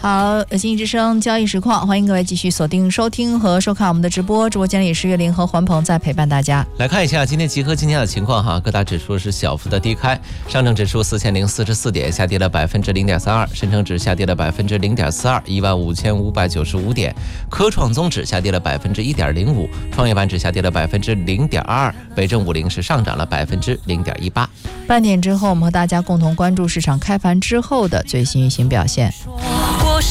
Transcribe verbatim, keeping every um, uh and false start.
好，经济之声交易实况，欢迎各位继续锁定收听和收看我们的直播。直播间里是岳林和环鹏在陪伴大家。 来看一下今天集合今天的情况哈，各大指数是小幅的低开，上证指数四千零四十四点，下跌了百分之零点三二；深成指下跌了百分之零点四二，一万五千五百九十五点；科创综指下跌了百分之一点零五，创业板指下跌了百分之零点二二，北证五零是上涨了百分之零点一八。 半点之后，我们和大家共同关注市场开盘之后的最新运行表现。